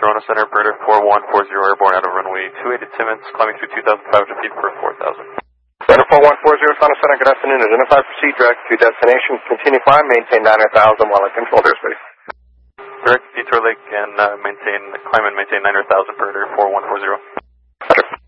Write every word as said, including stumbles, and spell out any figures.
Corona Center, Birder four one four zero, airborne out of runway two eight at Timmins, climbing through two thousand five hundred feet for four thousand. Birder four one four zero, Corona Center, good afternoon. Identify, proceed, direct to destination, continue climb, maintain nine hundred thousand while at control airspace. Direct detour lake and uh, maintain, climb and maintain nine hundred thousand, Birder four one four zero.